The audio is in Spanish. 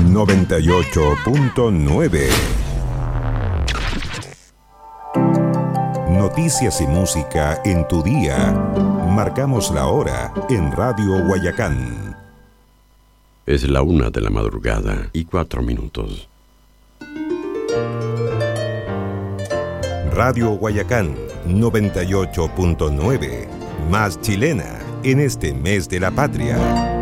98.9. Noticias y música en tu día. Marcamos la hora en Radio Guayacán. Es la 1:04 Radio Guayacán 98.9. Más chilena en este mes de la patria.